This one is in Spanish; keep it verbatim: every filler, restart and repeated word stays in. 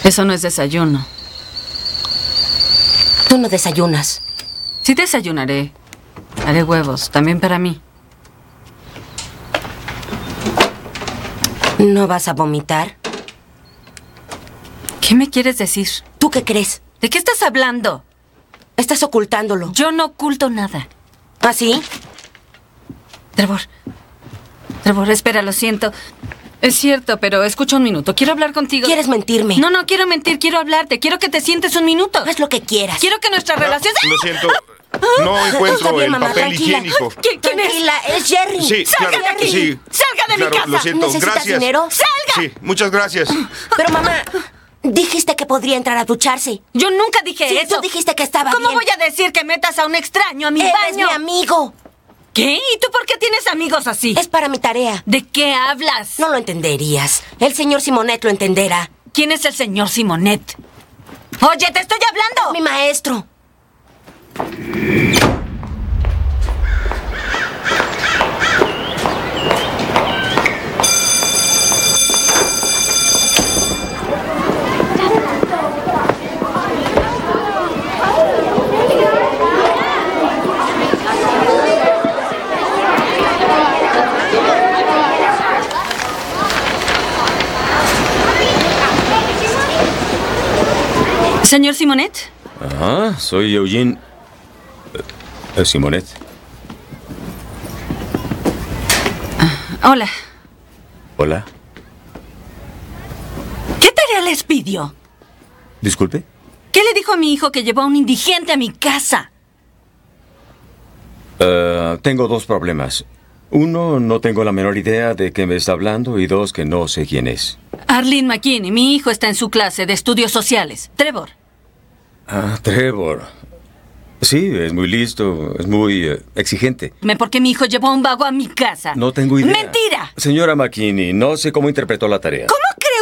Eso no es desayuno. Tú no desayunas. Sí desayunaré. Haré huevos, también para mí. ¿No vas a vomitar? ¿Qué me quieres decir? ¿Tú qué crees? ¿De qué estás hablando? Estás ocultándolo. Yo no oculto nada. ¿Ah, sí? Trevor. Trevor, espera, lo siento. Es cierto, pero escucha un minuto. Quiero hablar contigo. ¿Quieres mentirme? No, no quiero mentir, quiero hablarte. Quiero que te sientes un minuto. Haz lo que quieras. Quiero que nuestra relación... Lo siento. No encuentro Está bien, el mamá, papel tranquila. higiénico. ¿Quién, quién es? Tranquila, es Jerry. Sí, ¡Salga claro. de aquí! Sí. ¡Salga de mi Claro, casa! Lo siento, ¿Necesitas gracias. dinero? ¡Salga! Sí, muchas gracias. Pero mamá, dijiste que podría entrar a ducharse. Yo nunca dije Sí, eso. tú dijiste que estaba ¿Cómo bien. voy a decir que metas a un extraño a mi Él es baño? mi amigo. ¿Qué? ¿Y tú por qué tienes amigos así? Es para mi tarea. ¿De qué hablas? No lo entenderías. El señor Simonet lo entenderá. ¿Quién es el señor Simonet? Oye, te estoy hablando. Mi maestro. ¿Señor Simonet? Ajá, soy Eugene... eh, Simonet. Hola. Hola. ¿Qué tarea les pidió? Disculpe. ¿Qué le dijo a mi hijo que llevó a un indigente a mi casa? Eh, tengo dos problemas. Uno, no tengo la menor idea de qué me está hablando. Y dos, que no sé quién es. Arlene McKinney, mi hijo está en su clase de estudios sociales. Trevor. Ah, Trevor. Sí, es muy listo, es muy eh, exigente. ¿Por qué mi hijo llevó a un vago a mi casa? No tengo idea. ¡Mentira! Señora McKinney, no sé cómo interpretó la tarea. ¿Cómo crees